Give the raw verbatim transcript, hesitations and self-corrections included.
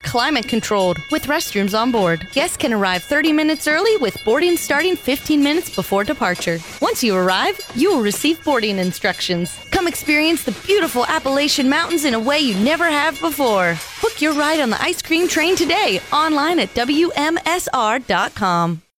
climate controlled with restrooms on board. Guests can arrive thirty minutes early with boarding starting fifteen minutes before departure. Once you arrive, you will receive boarding instructions. Come experience the beautiful Appalachian Mountains in a way you never have before. Book your ride on the ice cream train today online at W M S R dot com.